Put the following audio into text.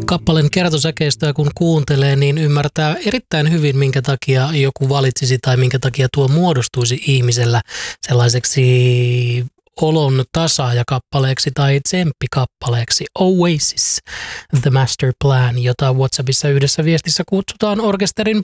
Kappaleen kertosäkeistöä kun kuuntelee, niin ymmärtää erittäin hyvin, minkä takia joku valitsisi tai minkä takia tuo muodostuisi ihmisellä sellaiseksi olon tasaaja-kappaleeksi tai tsemppikappaleeksi. Oasis, The Master Plan, jota WhatsAppissa yhdessä viestissä kutsutaan orkesterin